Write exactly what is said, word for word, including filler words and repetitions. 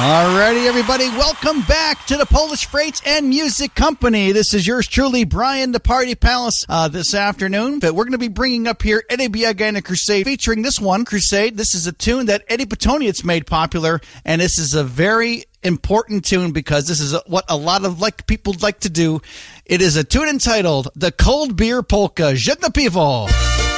Alrighty, everybody, welcome back to the Polish Freight and Music Company. This is yours truly, Brian, the Party Palace, uh, this afternoon. But we're going to be bringing up here Eddie Biagana Crusade, featuring this one, Crusade. This is a tune that Eddie Petonius made popular, and this is a very important tune because this is what a lot of like people like to do. It is a tune entitled The Cold Beer Polka. Żegnam piwo.